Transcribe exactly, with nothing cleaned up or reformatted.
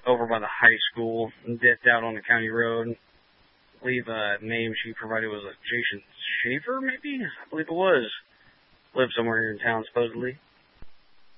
over by the high school and dipped out on the county road. I believe the uh, name she provided was uh, Jason Schaefer, maybe? I believe it was. Lived somewhere here in town, supposedly.